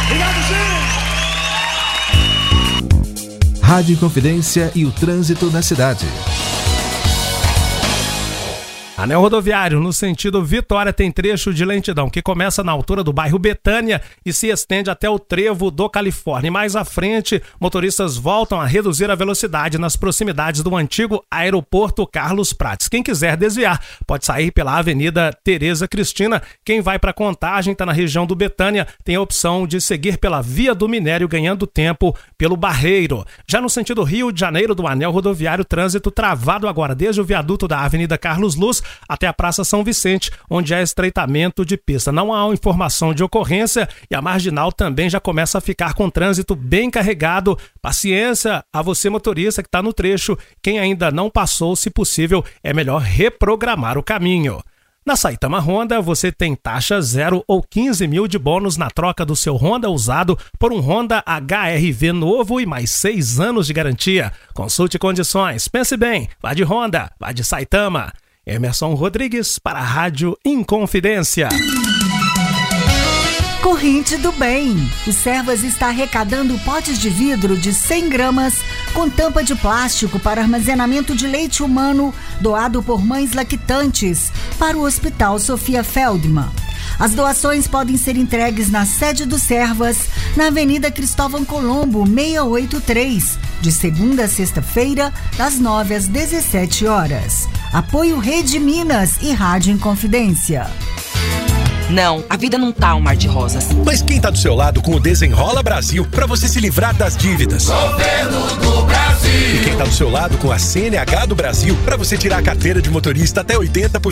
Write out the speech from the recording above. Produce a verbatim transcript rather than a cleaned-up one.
Obrigado, gente! Rádio Inconfidência e o trânsito na cidade. Anel rodoviário, no sentido Vitória, tem trecho de lentidão que começa na altura do bairro Betânia e se estende até o trevo do Califórnia. E mais à frente, motoristas voltam a reduzir a velocidade nas proximidades do antigo aeroporto Carlos Prates. Quem quiser desviar, pode sair pela Avenida Tereza Cristina. Quem vai para Contagem, está na região do Betânia, tem a opção de seguir pela Via do Minério, ganhando tempo pelo Barreiro. Já no sentido Rio de Janeiro, do anel rodoviário, trânsito travado agora desde o viaduto da Avenida Carlos Luz até a Praça São Vicente, onde há estreitamento de pista. Não há informação de ocorrência e a Marginal também já começa a ficar com trânsito bem carregado. Paciência a você, motorista, que está no trecho. Quem ainda não passou, se possível, é melhor reprogramar o caminho. Na Saitama Honda, você tem taxa zero ou quinze mil de bônus na troca do seu Honda usado por um Honda H R V novo e mais seis anos de garantia. Consulte condições. Pense bem. Vá de Honda, vá de Saitama. Emerson Rodrigues para a Rádio Inconfidência. Corrente do Bem. O Servas está arrecadando potes de vidro de cem gramas com tampa de plástico para armazenamento de leite humano doado por mães lactantes para o Hospital Sofia Feldman. As doações podem ser entregues na sede do Servas, na Avenida Cristóvão Colombo, seiscentos e oitenta e três, de segunda a sexta-feira, das nove às dezessete horas. Apoio Rede Minas e Rádio Inconfidência. Não, a vida não tá um mar de rosas. Mas quem tá do seu lado com o Desenrola Brasil pra você se livrar das dívidas? Governo do Brasil! E quem tá do seu lado com a C N H do Brasil pra você tirar a carteira de motorista até oitenta por